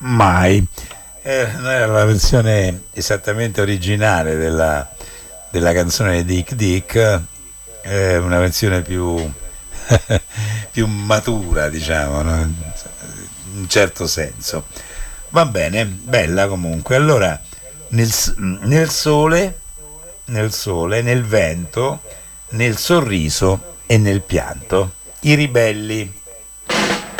Mai. Non era la versione esattamente originale della canzone di Dick Dick, una versione più, più matura, diciamo, no? In un certo senso. Va bene, bella comunque. Allora, nel sole, nel vento, nel sorriso e nel pianto. I ribelli.